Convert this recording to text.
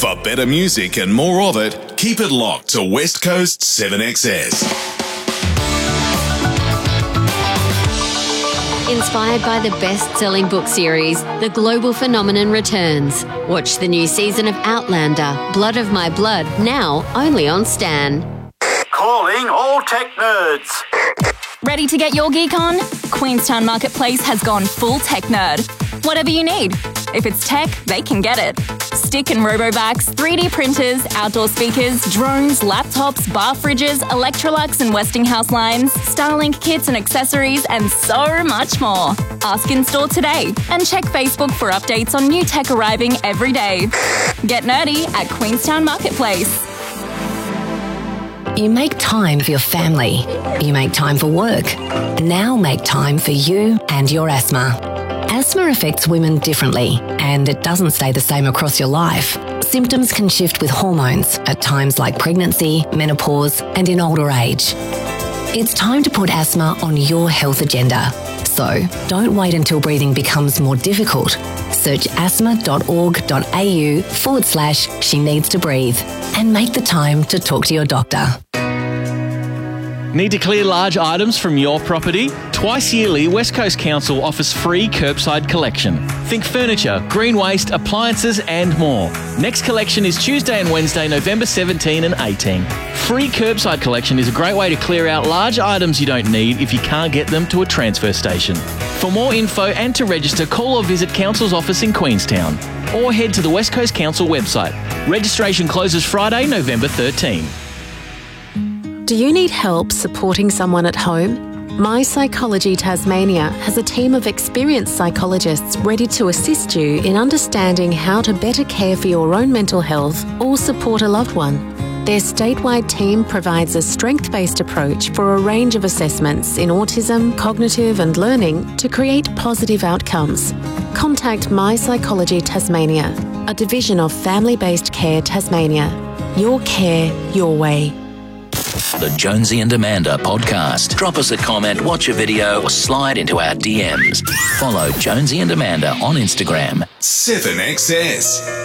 For better music and more of it, keep it locked to West Coast 7XS. Inspired by the best-selling book series, The Global Phenomenon returns. Watch the new season of Outlander, Blood of My Blood, now only on Stan. Calling all tech nerds. Ready to get your geek on? Queenstown Marketplace has gone full tech nerd. Whatever you need. If it's tech, they can get it. Stick and Robovacs, 3D printers, outdoor speakers, drones, laptops, bar fridges, Electrolux and Westinghouse lines, Starlink kits and accessories, and so much more. Ask in store today and check Facebook for updates on new tech arriving every day. Get nerdy at Queenstown Marketplace. You make time for your family. You make time for work. Now make time for you and your asthma. Asthma affects women differently, and it doesn't stay the same across your life. Symptoms can shift with hormones at times like pregnancy, menopause, and in older age. It's time to put asthma on your health agenda. So don't wait until breathing becomes more difficult. Search asthma.org.au/she needs to breathe and make the time to talk to your doctor. Need to clear large items from your property? Twice yearly, West Coast Council offers free curbside collection. Think furniture, green waste, appliances and more. Next collection is Tuesday and Wednesday, November 17 and 18. Free curbside collection is a great way to clear out large items you don't need if you can't get them to a transfer station. For more info and to register, call or visit Council's office in Queenstown or head to the West Coast Council website. Registration closes Friday, November 13. Do you need help supporting someone at home? My Psychology Tasmania has a team of experienced psychologists ready to assist you in understanding how to better care for your own mental health or support a loved one. Their statewide team provides a strength-based approach for a range of assessments in autism, cognitive and learning to create positive outcomes. Contact My Psychology Tasmania, a division of Family-Based Care Tasmania. Your care, your way. The Jonesy and Amanda podcast. Drop us a comment, watch a video, or slide into our DMs. Follow Jonesy and Amanda on Instagram. 7XS.